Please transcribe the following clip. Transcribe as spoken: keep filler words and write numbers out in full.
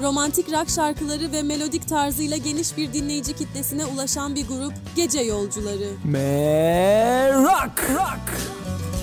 Romantik rock şarkıları ve melodik tarzıyla geniş bir dinleyici kitlesine ulaşan bir grup Gece Yolcuları. Merak Rock.